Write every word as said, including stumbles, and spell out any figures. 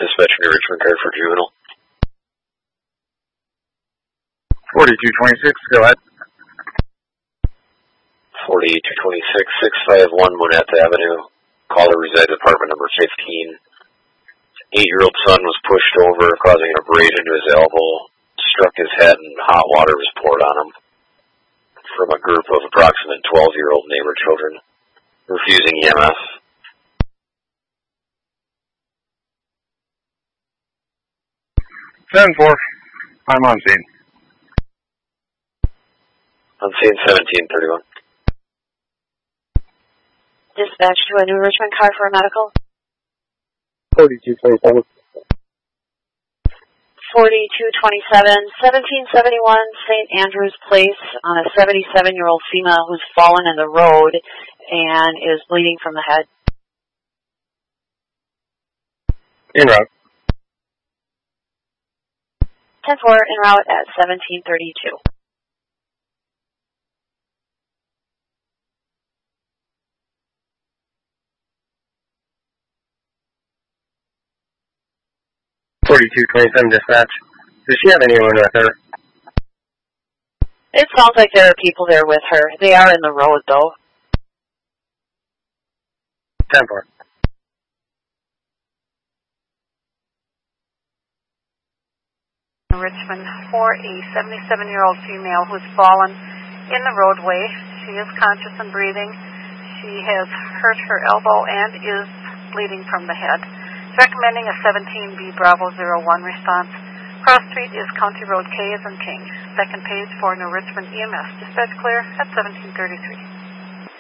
Dispatch New Richmond car for juvenile. forty-two twenty-six, go ahead. forty-two twenty-six, six five one Monette Avenue. Caller resides at apartment number fifteen. Eight-year-old son was pushed over, causing an abrasion to his elbow, struck his head, and hot water was poured on him from a group of approximately twelve-year-old neighbor children. Refusing E M S. seven four, I'm on scene. On scene seventeen thirty-one. Dispatch to a New Richmond car for a medical. forty-two twenty-seven. forty-two twenty-seven, seventeen seventy-one Saint Andrew's Place on a seventy-seven-year-old female who's fallen in the road and is bleeding from the head. En route. ten four en route at seventeen thirty-two. forty-two twenty-seven dispatch. Does she have anyone with her? It sounds like there are people there with her. They are in the road, though. ten four. Richmond for a seventy-seven-year-old female who's fallen in the roadway. She is conscious and breathing. She has hurt her elbow and is bleeding from the head. Recommending a seventeen B Bravo zero one response. Cross street is County Road K as in King. Second page for New Richmond E M S. Dispatch clear at seventeen thirty-three.